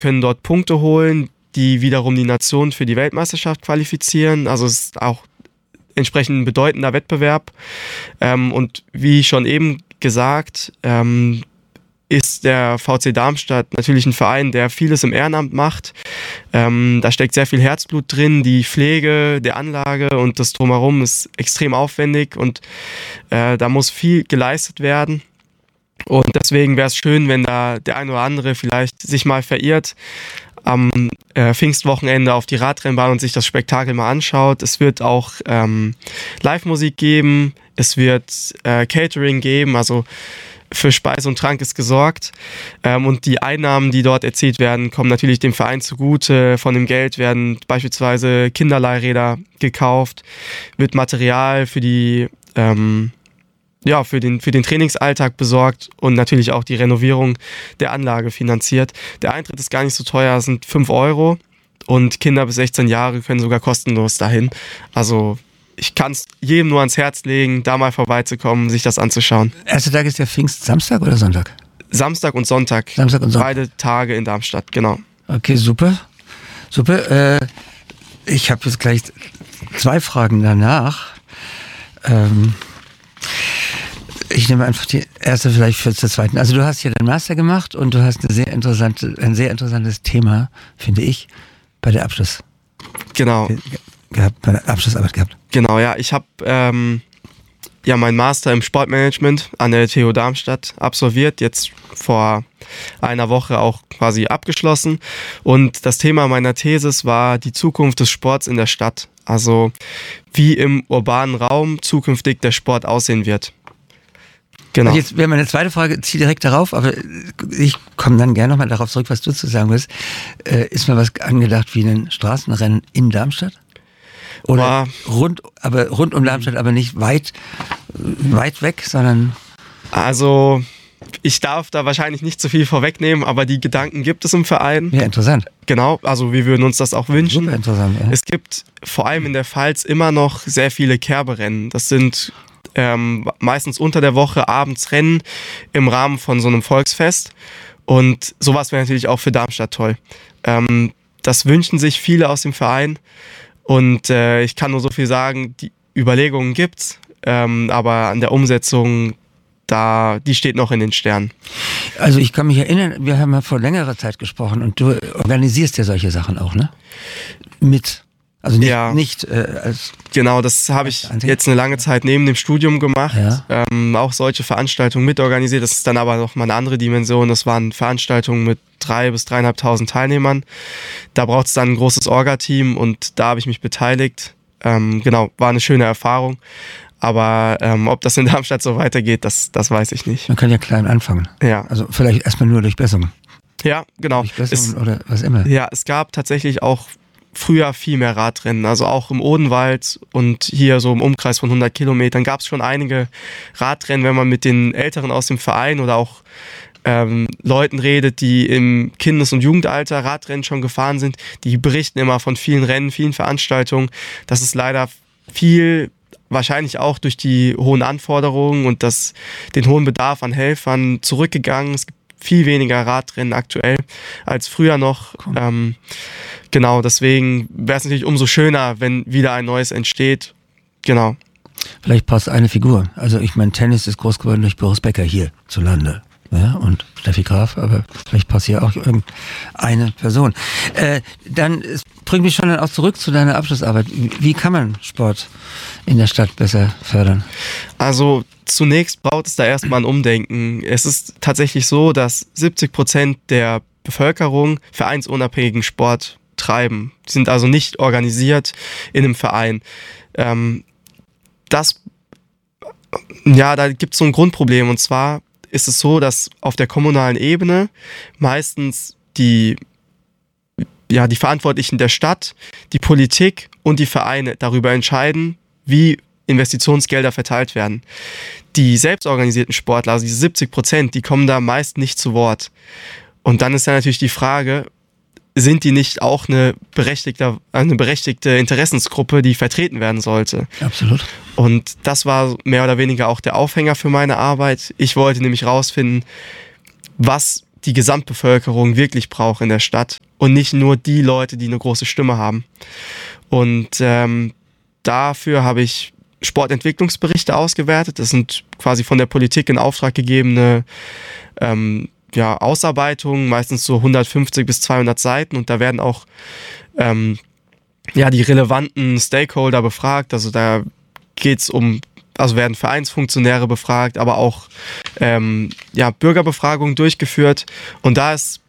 können dort Punkte holen, die wiederum die Nation für die Weltmeisterschaft qualifizieren. Also es ist auch entsprechend ein bedeutender Wettbewerb. Und wie schon eben gesagt, ist der VC Darmstadt natürlich ein Verein, der vieles im Ehrenamt macht. Da steckt sehr viel Herzblut drin. Die Pflege der Anlage und das Drumherum ist extrem aufwendig und da muss viel geleistet werden. Und deswegen wäre es schön, wenn da der ein oder andere vielleicht sich mal verirrt am Pfingstwochenende auf die Radrennbahn und sich das Spektakel mal anschaut. Es wird auch Live-Musik geben, es wird Catering geben, also für Speise und Trank ist gesorgt. Und die Einnahmen, die dort erzielt werden, kommen natürlich dem Verein zugute. Von dem Geld werden beispielsweise Kinderleihräder gekauft, wird Material für die für den Trainingsalltag besorgt und natürlich auch die Renovierung der Anlage finanziert. Der Eintritt ist gar nicht so teuer, es sind 5 € und Kinder bis 16 Jahre können sogar kostenlos dahin. Also ich kann es jedem nur ans Herz legen, da mal vorbeizukommen, sich das anzuschauen. Erster Tag ist der Pfingst, Samstag oder Sonntag? Samstag und Sonntag. Samstag und Sonntag. Beide Tage in Darmstadt, genau. Okay, super. Super. Ich habe jetzt gleich 2 Fragen danach. Ich nehme einfach die erste vielleicht für zur zweiten. Also du hast hier deinen Master gemacht und du hast ein sehr interessantes Thema, finde ich, bei der Abschlussarbeit gehabt. Genau, ja. Ich habe meinen Master im Sportmanagement an der TU Darmstadt absolviert, jetzt vor einer Woche auch quasi abgeschlossen. Und das Thema meiner Thesis war die Zukunft des Sports in der Stadt. Also wie im urbanen Raum zukünftig der Sport aussehen wird. Genau. Und jetzt wäre meine zweite Frage, zieh direkt darauf, aber ich komme dann gerne nochmal darauf zurück, was du zu sagen willst. Ist mir was angedacht wie ein Straßenrennen in Darmstadt? Oder rund um Darmstadt, aber nicht weit weg, sondern... Also, ich darf da wahrscheinlich nicht zu viel vorwegnehmen, aber die Gedanken gibt es im Verein. Ja, interessant. Genau, also wir würden uns das auch wünschen. Super interessant, ja. Es gibt vor allem in der Pfalz immer noch sehr viele Kerberennen. Das sind meistens unter der Woche abends Rennen im Rahmen von so einem Volksfest. Und sowas wäre natürlich auch für Darmstadt toll. Das wünschen sich viele aus dem Verein. Und ich kann nur so viel sagen, die Überlegungen gibt's, aber an der Umsetzung, die steht noch in den Sternen. Also ich kann mich erinnern, wir haben ja vor längerer Zeit gesprochen und du organisierst ja solche Sachen auch, ne? Also nicht als... Genau, das habe ich jetzt eine lange Zeit neben dem Studium gemacht. Ja. Auch solche Veranstaltungen mitorganisiert. Das ist dann aber noch mal eine andere Dimension. Das waren Veranstaltungen mit 3.000 bis 3.500 Teilnehmern. Da braucht es dann ein großes Orga-Team und da habe ich mich beteiligt. War eine schöne Erfahrung. Aber ob das in Darmstadt so weitergeht, das weiß ich nicht. Man kann ja klein anfangen. Ja. Also vielleicht erstmal nur durch Besserung. Ja, genau. Durch Besserung oder was immer. Ja, es gab tatsächlich auch früher viel mehr Radrennen, also auch im Odenwald und hier so im Umkreis von 100 Kilometern gab es schon einige Radrennen, wenn man mit den Älteren aus dem Verein oder auch Leuten redet, die im Kindes- und Jugendalter Radrennen schon gefahren sind, die berichten immer von vielen Rennen, vielen Veranstaltungen. Das ist leider viel, wahrscheinlich auch durch die hohen Anforderungen und den hohen Bedarf an Helfern zurückgegangen. Es gibt viel weniger Radrennen aktuell als früher noch. Cool. Deswegen wäre es natürlich umso schöner, wenn wieder ein neues entsteht. Genau. Vielleicht passt eine Figur. Also ich meine, Tennis ist groß geworden durch Boris Becker hierzulande. Ja, und Steffi Graf, aber vielleicht passt hier auch irgendeine Person. Dann bringt mich schon dann auch zurück zu deiner Abschlussarbeit. Wie kann man Sport in der Stadt besser fördern? Also zunächst braucht es da erstmal ein Umdenken. Es ist tatsächlich so, dass 70% der Bevölkerung vereinsunabhängigen Sport treiben. Die sind also nicht organisiert in einem Verein. Da gibt es so ein Grundproblem, und zwar ist es so, dass auf der kommunalen Ebene meistens die Verantwortlichen der Stadt, die Politik und die Vereine darüber entscheiden, wie Investitionsgelder verteilt werden. Die selbstorganisierten Sportler, also diese 70%, die kommen da meist nicht zu Wort. Und dann ist ja natürlich die Frage, sind die nicht auch eine berechtigte Interessensgruppe, die vertreten werden sollte? Absolut. Und das war mehr oder weniger auch der Aufhänger für meine Arbeit. Ich wollte nämlich rausfinden, was die Gesamtbevölkerung wirklich braucht in der Stadt und nicht nur die Leute, die eine große Stimme haben. Und dafür habe ich Sportentwicklungsberichte ausgewertet. Das sind quasi von der Politik in Auftrag gegebene Ausarbeitungen, meistens so 150 bis 200 Seiten. Und da werden auch die relevanten Stakeholder befragt. Also da geht's werden Vereinsfunktionäre befragt, aber auch Bürgerbefragungen durchgeführt. Und da ist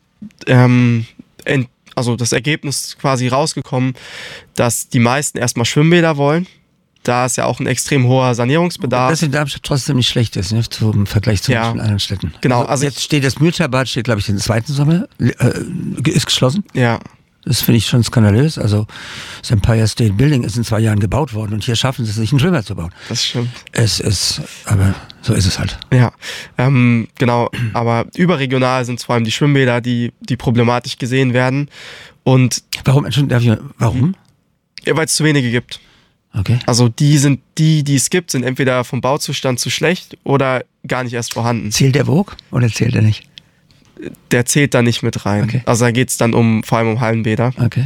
das Ergebnis quasi rausgekommen, dass die meisten erstmal Schwimmbäder wollen. Da ist ja auch ein extrem hoher Sanierungsbedarf. Das in Darmstadt trotzdem nicht schlecht ist, ne? Im Vergleich zu anderen Städten. Genau. Also jetzt steht das Mühltalbad, glaube ich, den zweiten Sommer, ist geschlossen. Ja. Das finde ich schon skandalös. Also das Empire State Building ist in 2 Jahren gebaut worden und hier schaffen sie es nicht, einen Schwimmer zu bauen. Das stimmt. Aber so ist es halt. Ja, genau. Aber überregional sind es vor allem die Schwimmbäder, die problematisch gesehen werden. Und warum? Warum? Ja, weil es zu wenige gibt. Okay. Also die es gibt, sind entweder vom Bauzustand zu schlecht oder gar nicht erst vorhanden. Zählt der Vogue oder zählt er nicht? Der zählt da nicht mit rein. Okay. Also da geht es dann vor allem um Hallenbäder. Okay.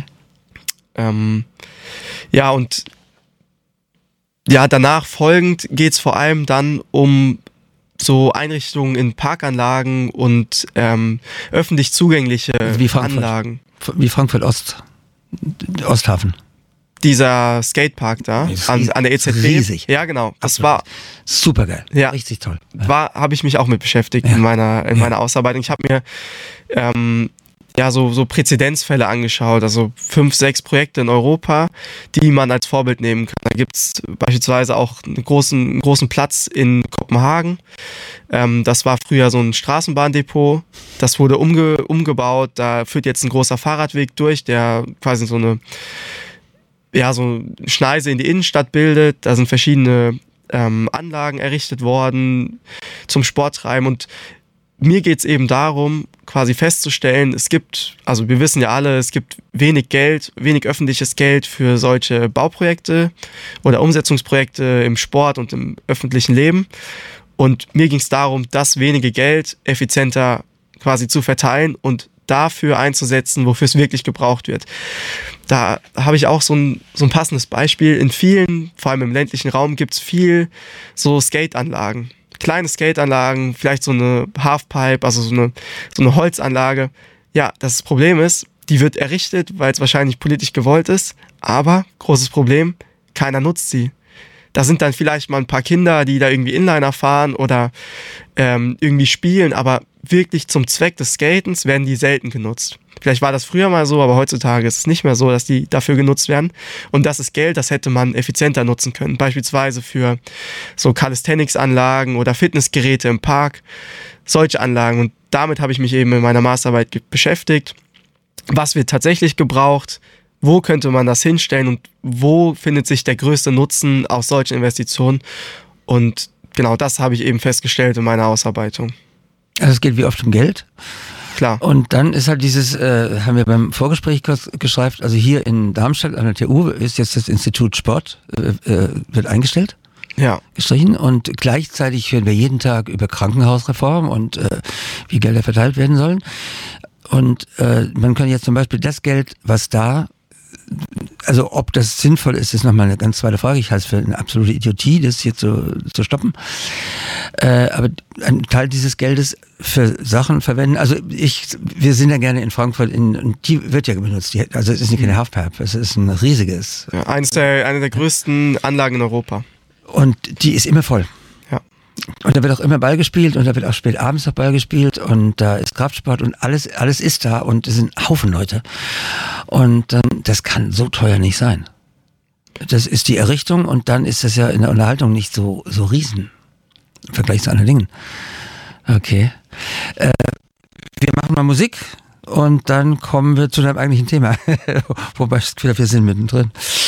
Danach folgend geht es vor allem dann um so Einrichtungen in Parkanlagen und öffentlich zugängliche Anlagen. Wie Frankfurt Osthafen. Dieser Skatepark da an der EZB. Riesig. Ja, genau. Das Absolut. war super geil. Ja, richtig toll. Habe ich mich auch mit beschäftigt in meiner Ausarbeitung. Ich habe mir so Präzedenzfälle angeschaut, also 5, 6 Projekte in Europa, die man als Vorbild nehmen kann. Da gibt es beispielsweise auch einen großen Platz in Kopenhagen. Das war früher so ein Straßenbahndepot. Das wurde umgebaut. Da führt jetzt ein großer Fahrradweg durch, der quasi so eine Schneise in die Innenstadt bildet. Da sind verschiedene Anlagen errichtet worden zum Sporttreiben. Und mir geht es eben darum, quasi festzustellen, wir wissen ja alle, es gibt wenig öffentliches Geld für solche Bauprojekte oder Umsetzungsprojekte im Sport und im öffentlichen Leben. Und mir ging es darum, das wenige Geld effizienter quasi zu verteilen und dafür einzusetzen, wofür es wirklich gebraucht wird. Da habe ich auch so ein passendes Beispiel. In vielen, vor allem im ländlichen Raum, gibt es viel so Skateanlagen. Kleine Skateanlagen, vielleicht so eine Halfpipe, also so eine Holzanlage. Ja, das Problem ist, die wird errichtet, weil es wahrscheinlich politisch gewollt ist, aber großes Problem, keiner nutzt sie. Da sind dann vielleicht mal ein paar Kinder, die da irgendwie Inliner fahren oder irgendwie spielen, aber wirklich zum Zweck des Skatens werden die selten genutzt. Vielleicht war das früher mal so, aber heutzutage ist es nicht mehr so, dass die dafür genutzt werden. Und das ist Geld, das hätte man effizienter nutzen können. Beispielsweise für so Calisthenics-Anlagen oder Fitnessgeräte im Park. Solche Anlagen. Und damit habe ich mich eben in meiner Masterarbeit beschäftigt. Was wird tatsächlich gebraucht? Wo könnte man das hinstellen? Und wo findet sich der größte Nutzen aus solchen Investitionen? Und genau das habe ich eben festgestellt in meiner Ausarbeitung. Also es geht wie oft um Geld. Klar. Und dann ist halt haben wir beim Vorgespräch kurz geschreibt, also hier in Darmstadt an der TU ist jetzt das Institut Sport, wird eingestellt. Ja. Gestrichen. Und gleichzeitig hören wir jeden Tag über Krankenhausreform und wie Gelder verteilt werden sollen. Und man kann jetzt zum Beispiel das Geld, was also ob das sinnvoll ist, ist nochmal eine ganz zweite Frage. Ich halte es für eine absolute Idiotie, das hier zu stoppen. Aber ein Teil dieses Geldes für Sachen verwenden. Also wir sind ja gerne in Frankfurt, und die wird ja benutzt. Also es ist nicht keine Halfpipe, es ist ein riesiges. Ja, eine der größten Anlagen in Europa. Und die ist immer voll. Und da wird auch immer Ball gespielt und da wird auch spät abends noch Ball gespielt und da ist Kraftsport und alles ist da und es sind Haufen Leute. Und dann, das kann so teuer nicht sein. Das ist die Errichtung und dann ist das ja in der Unterhaltung nicht so riesen im Vergleich zu anderen Dingen. Okay. Wir machen mal Musik und dann kommen wir zu deinem eigentlichen Thema. Wobei wir sind mittendrin.